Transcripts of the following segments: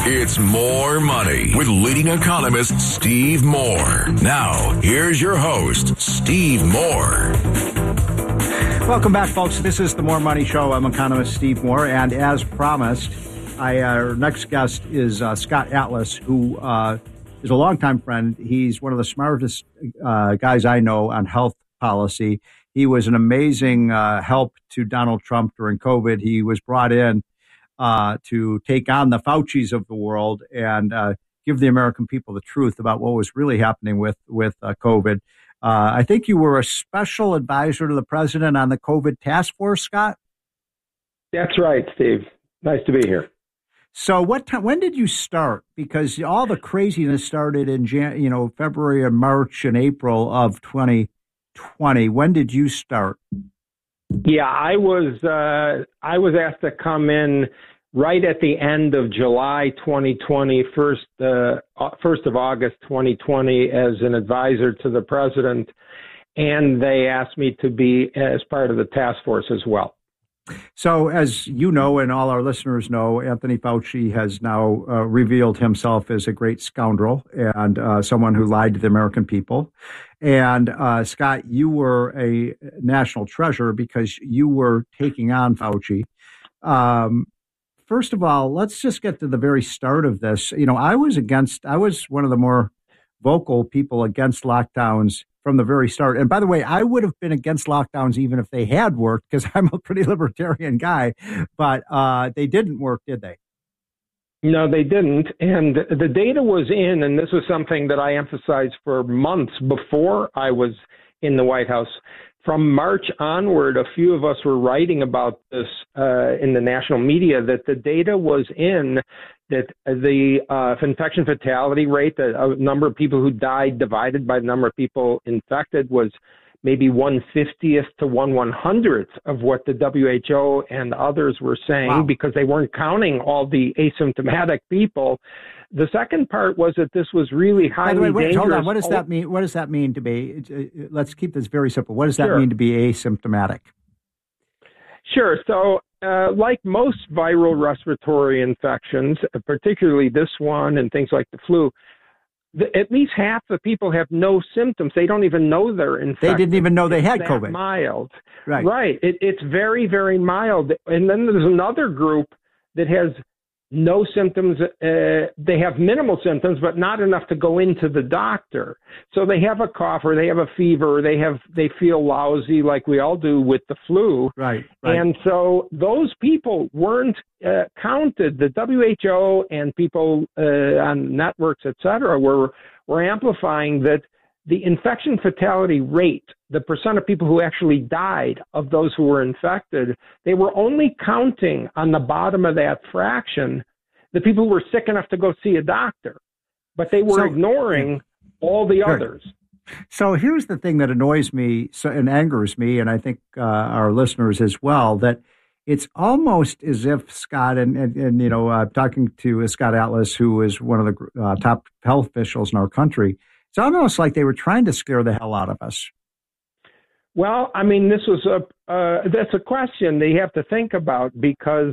It's More Money with leading economist Steve Moore. Now, here's your host, Steve Moore. Welcome back, folks. This is the More Money Show. I'm economist Steve Moore, and as promised, our next guest is Scott Atlas, who is a longtime friend. He's one of the smartest guys I know on health policy. He was an amazing help to Donald Trump during COVID. He was brought in to take on the Faucis of the world and give the American people the truth about what was really happening with COVID. I think you were a special advisor to the president on the COVID task force, Scott? That's right, Steve. Nice to be here. So when did you start? Because all the craziness started in February and March and April of 2020. When did you start? Yeah, I was asked to come in right at the end of July 2020, first of August 2020, as an advisor to the president, and they asked me to be as part of the task force as well. So, as you know, and all our listeners know, Anthony Fauci has now revealed himself as a great scoundrel and someone who lied to the American people. And Scott, you were a national treasure because you were taking on Fauci. First of all, let's just get to the very start of this. I was one of the more vocal people against lockdowns from the very start. And by the way, I would have been against lockdowns even if they had worked, because I'm a pretty libertarian guy, but they didn't work, did they? No, they didn't. And the data was in, and this was something that I emphasized for months before I was in the White House. From March onward, a few of us were writing about this in the national media, that the data was in, that the infection fatality rate, the number of people who died divided by the number of people infected, was maybe 1/50th to 1/100th of what the WHO and others were saying. Wow. Because they weren't counting all the asymptomatic people. The second part was that this was really highly dangerous. Hold on. What does that mean? What does that mean to be? Let's keep this very simple. What does that mean to be asymptomatic? Sure. So, like most viral respiratory infections, particularly this one and things like the flu, at least half the people have no symptoms. They don't even know they're infected. They didn't even know they had COVID. Mild. Right. Right. It's very, very mild. And then there's another group that has no symptoms. They have minimal symptoms, but not enough to go into the doctor. So they have a cough, or they have a fever, or they feel lousy, like we all do with the flu. Right. And so those people weren't counted. The WHO and people on networks, et cetera, were amplifying that the infection fatality rate, the percent of people who actually died of those who were infected, they were only counting on the bottom of that fraction the people who were sick enough to go see a doctor. But they were ignoring all the others. So here's the thing that annoys me and angers me, and I think our listeners as well, that it's almost as if Scott, and talking to Scott Atlas, who is one of the top health officials in our country, it's almost like they were trying to scare the hell out of us. Well, I mean, that's a question they have to think about, because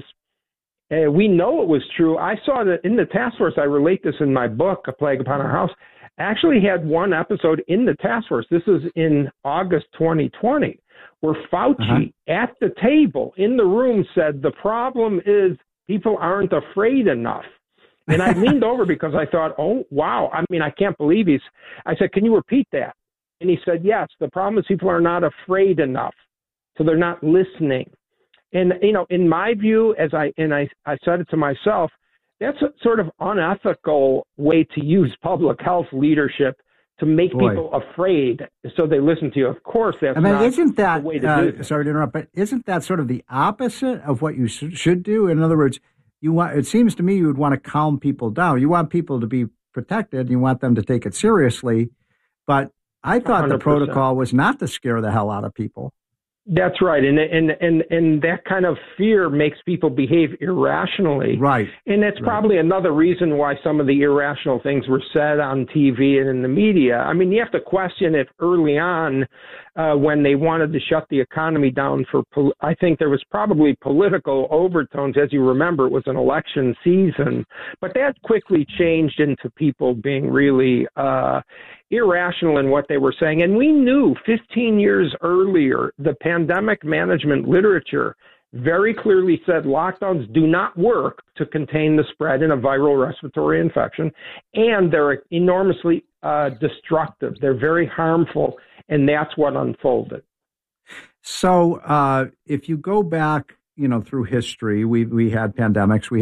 we know it was true. I saw that in the task force. I relate this in my book, A Plague Upon Our House. I actually had one episode in the task force. This is in August 2020, where Fauci at the table in the room said, the problem is people aren't afraid enough. And I leaned over because I thought, oh, wow. I mean, I can't believe I said, can you repeat that? And he said, yes, the problem is people are not afraid enough. So they're not listening. And, in my view, I said it to myself, that's a sort of unethical way to use public health leadership to make people afraid so they listen to you. Of course, that's isn't that, the way to do sorry to interrupt, but isn't that sort of the opposite of what you should do? In other words, it seems to me you would want to calm people down. You want people to be protected. You want them to take it seriously. But I thought 100%. The protocol was not to scare the hell out of people. That's right, and that kind of fear makes people behave irrationally. Right, and that's probably another reason why some of the irrational things were said on TV and in the media. I mean, you have to question if early on, when they wanted to shut the economy down I think there was probably political overtones. As you remember, it was an election season, but that quickly changed into people being really irrational in what they were saying. And we knew 15 years earlier, the pandemic management literature very clearly said lockdowns do not work to contain the spread in a viral respiratory infection, and they're enormously destructive. They're very harmful, and that's what unfolded. So if you go back, through history, we had pandemics, we